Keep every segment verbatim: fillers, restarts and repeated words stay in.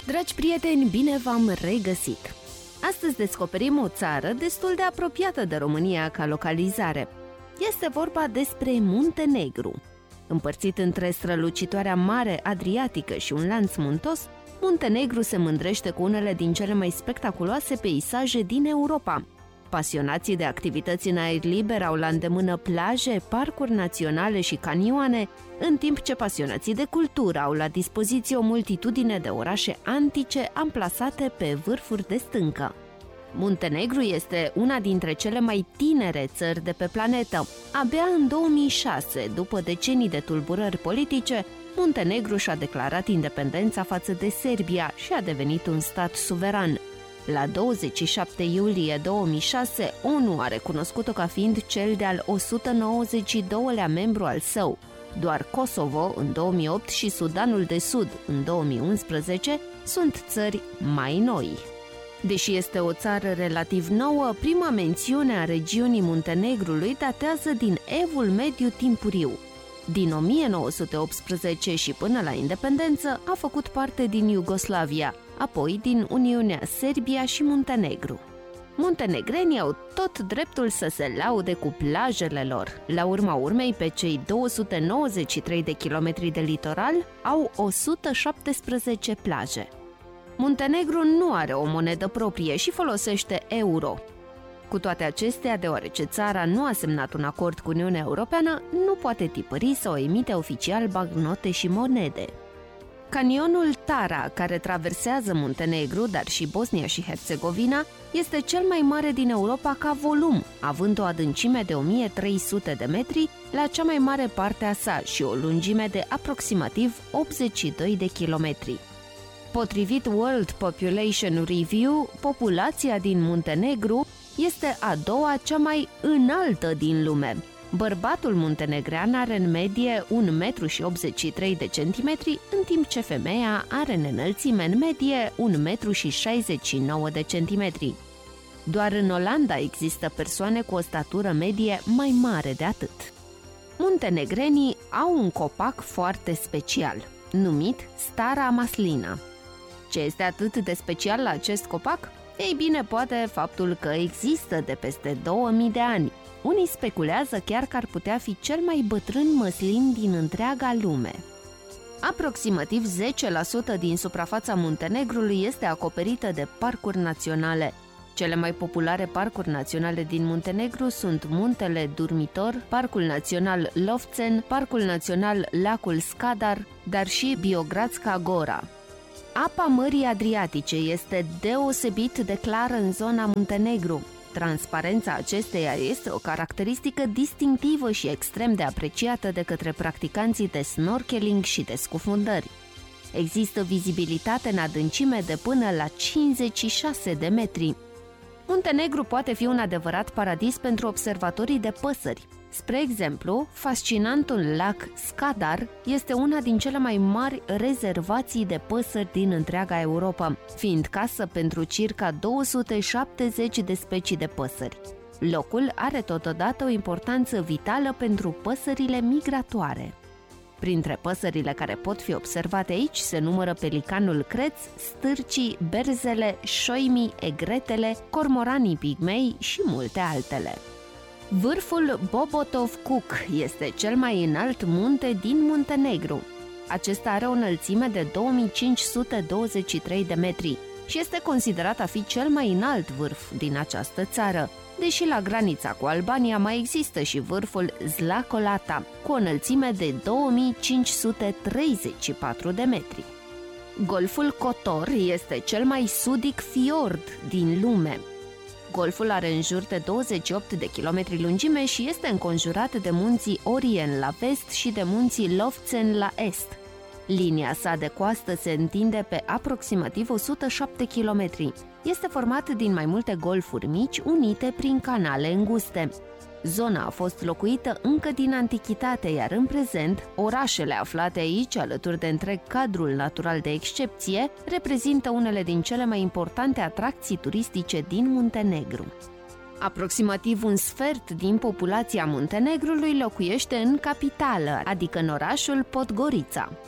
Dragi prieteni, bine v-am regăsit! Astăzi descoperim o țară destul de apropiată de România ca localizare. Este vorba despre Muntenegru. Împărțit între strălucitoarea Mare Adriatică și un lanț muntos, Muntenegru se mândrește cu unele din cele mai spectaculoase peisaje din Europa. Pasionații de activități în aer liber au la îndemână plaje, parcuri naționale și canioane, în timp ce pasionații de cultură au la dispoziție o multitudine de orașe antice amplasate pe vârfuri de stâncă. Muntenegru este una dintre cele mai tinere țări de pe planetă. Abia în două mii șase, după decenii de tulburări politice, Muntenegru și-a declarat independența față de Serbia și a devenit un stat suveran. La douăzeci și șapte iulie două mii șase, ONU a recunoscut-o ca fiind cel de-al o sută nouăzeci și doilea membru al său. Doar Kosovo în două mii opt și Sudanul de Sud în două mii unsprezece sunt țări mai noi. Deși este o țară relativ nouă, prima mențiune a regiunii Muntenegrului datează din Evul Mediu timpuriu. Din o mie nouă sute optsprezece și până la independență a făcut parte din Iugoslavia, apoi din Uniunea Serbia și Muntenegru. Muntenegrenii au tot dreptul să se laude cu plajele lor. La urma urmei, pe cei două sute nouăzeci și trei de kilometri de litoral au o sută șaptesprezece plaje. Muntenegru nu are o monedă proprie și folosește euro. Cu toate acestea, deoarece țara nu a semnat un acord cu Uniunea Europeană, nu poate tipări sau emite oficial bancnote și monede. Canionul Tara, care traversează Muntenegru, dar și Bosnia și Herțegovina, este cel mai mare din Europa ca volum, având o adâncime de o mie trei sute de metri la cea mai mare parte a sa și o lungime de aproximativ optzeci și doi de kilometri. Potrivit World Population Review, populația din Muntenegru este a doua cea mai înaltă din lume. Bărbatul muntenegrean are în medie un metru și optzeci și trei de centimetri, în timp ce femeia are în înălțime în medie un metru și șaizeci și nouă de centimetri. Doar în Olanda există persoane cu o statură medie mai mare de atât. Muntenegrenii au un copac foarte special, numit Stara Maslina. Ce este atât de special la acest copac? Ei bine, poate faptul că există de peste două mii de ani. Unii speculează chiar că ar putea fi cel mai bătrân măslin din întreaga lume. Aproximativ zece la sută din suprafața Muntenegrului este acoperită de parcuri naționale. Cele mai populare parcuri naționale din Muntenegru sunt Muntele Durmitor, Parcul Național Lovćen, Parcul Național Lacul Skadar, dar și Biogradska Gora. Apa Mării Adriatice este deosebit de clară în zona Muntenegru. Transparența acesteia este o caracteristică distinctivă și extrem de apreciată de către practicanții de snorkeling și de scufundări. Există vizibilitate în adâncime de până la cincizeci și șase de metri. Muntenegru poate fi un adevărat paradis pentru observatorii de păsări. Spre exemplu, fascinantul lac Skadar este una din cele mai mari rezervații de păsări din întreaga Europa, fiind casă pentru circa două sute șaptezeci de specii de păsări. Locul are totodată o importanță vitală pentru păsările migratoare. Printre păsările care pot fi observate aici se numără pelicanul creț, stârcii, berzele, șoimii, egretele, cormoranii pigmei și multe altele. Vârful Bobotov Kuk este cel mai înalt munte din Muntenegru. Acesta are o înălțime de două mii cinci sute douăzeci și trei de metri și este considerat a fi cel mai înalt vârf din această țară, deși la granița cu Albania mai există și vârful Zlakolata, cu o înălțime de două mii cinci sute treizeci și patru de metri. Golful Kotor este cel mai sudic fiord din lume. Golful are în jur de douăzeci și opt de kilometri lungime și este înconjurat de munții Orien la vest și de munții Lovćen la est. Linia sa de coastă se întinde pe aproximativ o sută șapte kilometri. Este format din mai multe golfuri mici unite prin canale înguste. Zona a fost locuită încă din antichitate, iar în prezent, orașele aflate aici, alături de întreg cadrul natural de excepție, reprezintă unele din cele mai importante atracții turistice din Muntenegru. Aproximativ un sfert din populația Muntenegrului locuiește în capitală, adică în orașul Podgorița.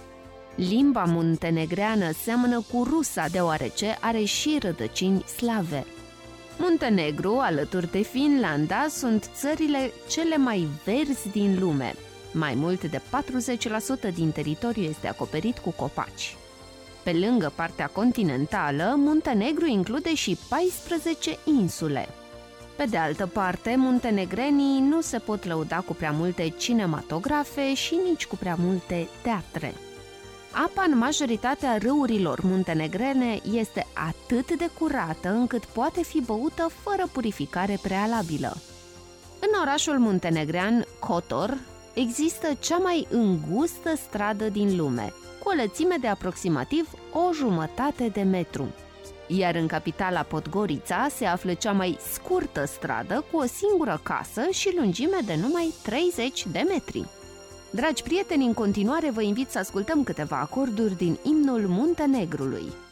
Limba muntenegreană seamănă cu rusa, deoarece are și rădăcini slave. Muntenegru, alături de Finlanda, sunt țările cele mai verzi din lume. Mai mult de patruzeci la sută din teritoriu este acoperit cu copaci. Pe lângă partea continentală, Muntenegru include și paisprezece insule. Pe de altă parte, muntenegrenii nu se pot lăuda cu prea multe cinematografe și nici cu prea multe teatre. Apa în majoritatea râurilor muntenegrene este atât de curată încât poate fi băută fără purificare prealabilă. În orașul muntenegrean Kotor există cea mai îngustă stradă din lume, cu o lățime de aproximativ o jumătate de metru. Iar în capitala Podgorița se află cea mai scurtă stradă cu o singură casă și lungime de numai treizeci de metri. Dragi prieteni, în continuare vă invit să ascultăm câteva acorduri din imnul Muntenegrului.